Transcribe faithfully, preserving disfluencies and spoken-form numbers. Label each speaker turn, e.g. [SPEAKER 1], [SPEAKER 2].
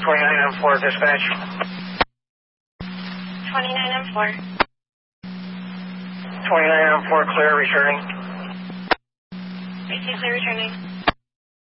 [SPEAKER 1] twenty-nine M four dispatch.
[SPEAKER 2] twenty-nine M four.
[SPEAKER 1] twenty-nine M four clear returning.
[SPEAKER 2] Receive clear returning.